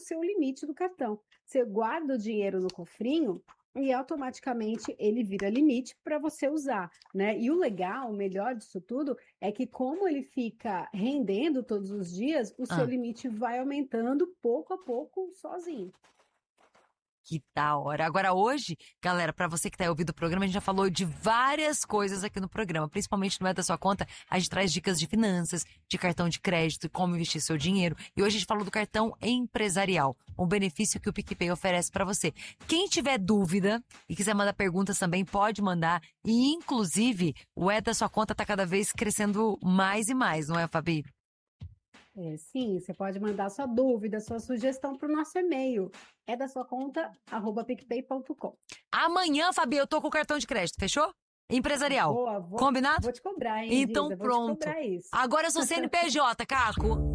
seu limite do cartão. Você guarda o dinheiro no cofrinho e automaticamente ele vira limite para você usar, né? E o legal, o melhor disso tudo, é que como ele fica rendendo todos os dias, o seu limite vai aumentando pouco a pouco sozinho. Que da hora. Agora hoje, galera, pra você que tá ouvindo o programa, a gente já falou de várias coisas aqui no programa, principalmente no É da Sua Conta, a gente traz dicas de finanças, de cartão de crédito, como investir seu dinheiro, e hoje a gente falou do cartão empresarial, um benefício que o PicPay oferece pra você. Quem tiver dúvida e quiser mandar perguntas também, pode mandar, e inclusive, o É da Sua Conta tá cada vez crescendo mais e mais, não é, Fabi? Sim, você pode mandar sua dúvida, sua sugestão para o nosso e-mail, @picpay.com. Amanhã, Fabi, eu tô com o cartão de crédito, fechou? Empresarial. Boa, Combinado? vou te cobrar, hein, Então Giza? Vou te pronto. cobrar isso. Agora eu sou CNPJ, Caco.